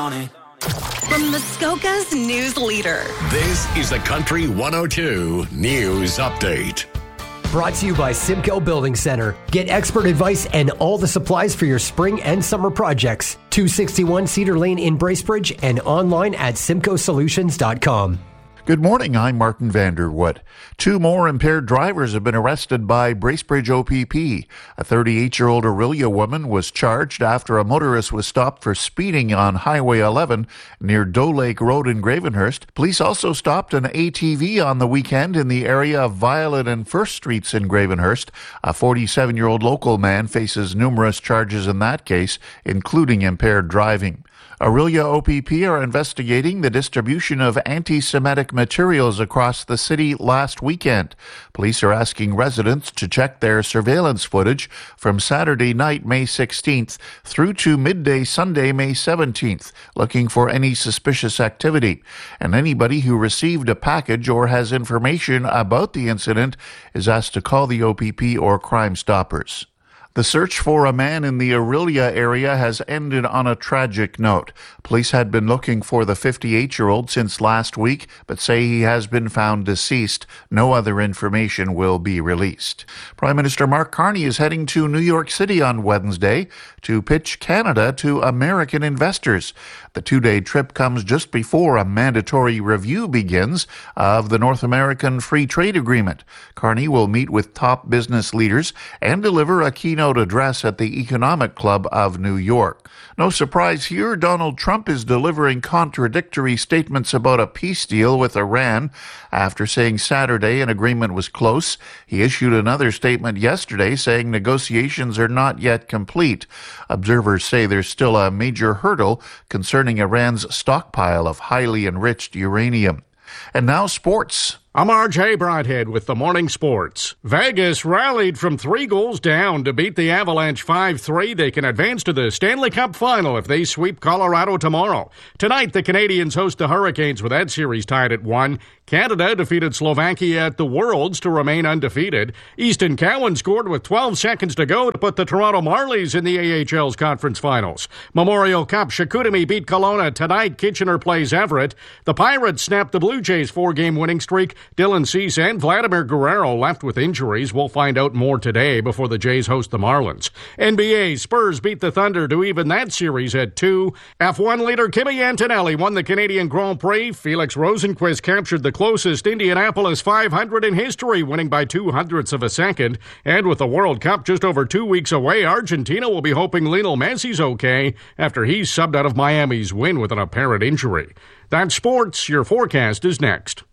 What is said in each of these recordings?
From Muskoka's news leader. This is the Country 102 News Update. Brought to you by Simcoe Building Center. Get expert advice and all the supplies for your spring and summer projects. 261 Cedar Lane in Bracebridge and online at simcoesolutions.com. Good morning, I'm Martin Vanderwood. 2 more impaired drivers have been arrested by Bracebridge OPP. A 38-year-old Aurelia woman was charged after a motorist was stopped for speeding on Highway 11 near Doe Lake Road in Gravenhurst. Police also stopped an ATV on the weekend in the area of Violet and First Streets in Gravenhurst. A 47-year-old local man faces numerous charges in that case, including impaired driving. Aurelia OPP are investigating the distribution of anti-Semitic materials across the city last weekend. Police are asking residents to check their surveillance footage from Saturday night, May 16th, through to midday Sunday, May 17th, looking for any suspicious activity. And anybody who received a package or has information about the incident is asked to call the OPP or Crime Stoppers. The search for a man in the Aurelia area has ended on a tragic note. Police had been looking for the 58-year-old since last week, but say he has been found deceased. No other information will be released. Prime Minister Mark Carney is heading to New York City on Wednesday to pitch Canada to American investors. The 2-day trip comes just before a mandatory review begins of the North American Free Trade Agreement. Carney will meet with top business leaders and deliver a keynote address at the Economic Club of New York. No surprise here, Donald Trump is delivering contradictory statements about a peace deal with Iran. After saying Saturday an agreement was close, he issued another statement yesterday saying negotiations are not yet complete. Observers say there's still a major hurdle concerning Iran's stockpile of highly enriched uranium. And now sports. I'm RJ Broadhead with the Morning Sports. Vegas rallied from 3 goals down to beat the Avalanche 5-3. They can advance to the Stanley Cup final if they sweep Colorado tomorrow. Tonight, the Canadians host the Hurricanes with that series tied at 1. Canada defeated Slovakia at the Worlds to remain undefeated. Easton Cowan scored with 12 seconds to go to put the Toronto Marlies in the AHL's conference finals. Memorial Cup, Chicoutimi beat Kelowna. Tonight, Kitchener plays Everett. The Pirates snapped the Blue Jays' 4-game winning streak. Dylan Cease and Vladimir Guerrero left with injuries. We'll find out more today before the Jays host the Marlins. NBA, Spurs beat the Thunder to even that series at 2. F1 leader Kimi Antonelli won the Canadian Grand Prix. Felix Rosenqvist captured the closest Indianapolis 500 in history, winning by 0.02 of a second. And with the World Cup just over 2 weeks away, Argentina will be hoping Lionel Messi's okay after he's subbed out of Miami's win with an apparent injury. That's sports. Your forecast is next.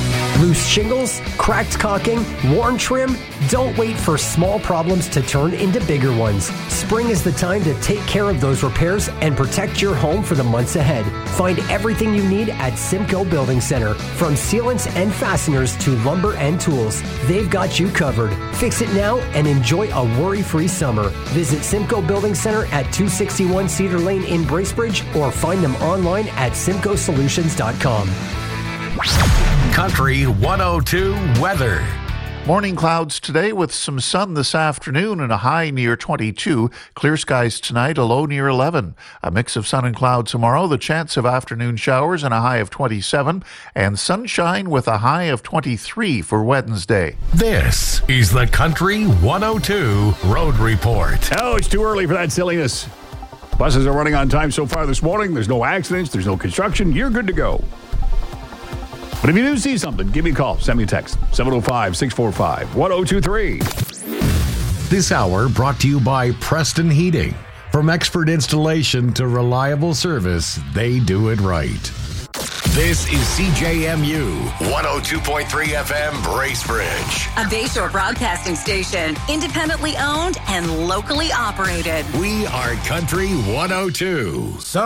Loose shingles, cracked caulking, worn trim? Don't wait for small problems to turn into bigger ones. Spring is the time to take care of those repairs and protect your home for the months ahead. Find everything you need at Simcoe Building Center. From sealants and fasteners to lumber and tools, they've got you covered. Fix it now and enjoy a worry-free summer. Visit Simcoe Building Center at 261 Cedar Lane in Bracebridge or find them online at simcoesolutions.com. Country 102 weather. Morning clouds today with some sun this afternoon and a high near 22. Clear skies tonight, a low near 11. A mix of sun and clouds tomorrow, the chance of afternoon showers and a high of 27. And sunshine with a high of 23 for Wednesday. This is the Country 102 Road Report. Oh, it's too early for that silliness. Buses are running on time so far this morning. There's no accidents. There's no construction. You're good to go. But if you do see something, give me a call. Send me a text. 705-645-1023. This hour brought to you by Preston Heating. From expert installation to reliable service, they do it right. This is CJMU 102.3 FM Bracebridge. A Bayshore broadcasting station, independently owned and locally operated. We are Country 102.